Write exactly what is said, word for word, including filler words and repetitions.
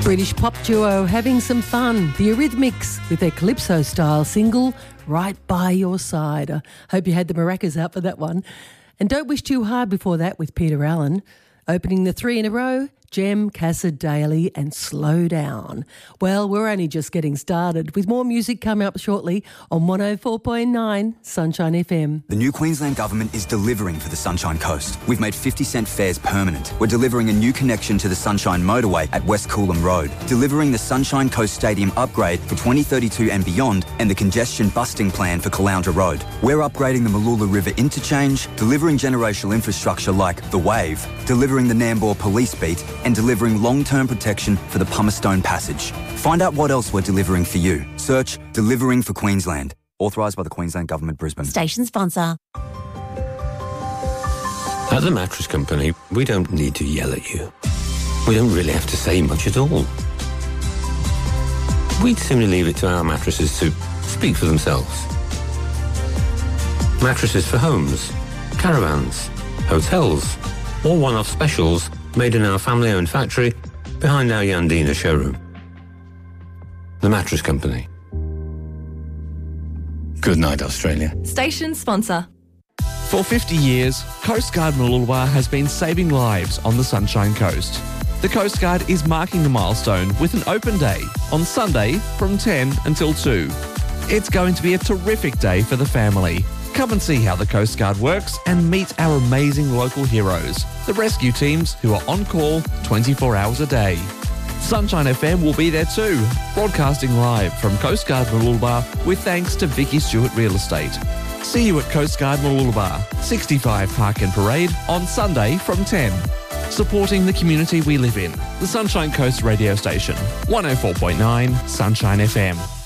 British pop duo having some fun. The Eurythmics with their Calypso-style single, Right By Your Side. I hope you had the maracas out for that one. And Don't Wish Too Hard before that with Peter Allen. Opening the three in a row, Jem, Casa Daly and Slow Down. Well, we're only just getting started with more music coming up shortly on one oh four point nine Sunshine F M. The new Queensland Government is delivering for the Sunshine Coast. We've made fifty cent fares permanent. We're delivering a new connection to the Sunshine Motorway at West Coolum Road, delivering the Sunshine Coast Stadium upgrade for twenty thirty-two and beyond, and the congestion busting plan for Caloundra Road. We're upgrading the Mooloola River interchange, delivering generational infrastructure like the Wave, delivering the Nambour Police Beat, and delivering long-term protection for the Pumicestone Passage. Find out what else we're delivering for you. Search Delivering for Queensland. Authorised by the Queensland Government, Brisbane. Station sponsor. At the Mattress Company, we don't need to yell at you. We don't really have to say much at all. We'd simply leave it to our mattresses to speak for themselves. Mattresses for homes, caravans, hotels, or one-off specials made in our family-owned factory behind our Yandina showroom. The Mattress Company. Good night, Australia. Station sponsor. For fifty years, Coast Guard Mooloolaba has been saving lives on the Sunshine Coast. The Coast Guard is marking the milestone with an open day on Sunday from ten until two. It's going to be a terrific day for the family. Come and see how the Coast Guard works and meet our amazing local heroes, the rescue teams who are on call twenty-four hours a day. Sunshine F M will be there too, broadcasting live from Coast Guard Mooloolaba with thanks to Vicky Stewart Real Estate. See you at Coast Guard Mooloolaba, sixty-five Park and Parade on Sunday from ten. Supporting the community we live in, the Sunshine Coast radio station, one oh four point nine Sunshine F M.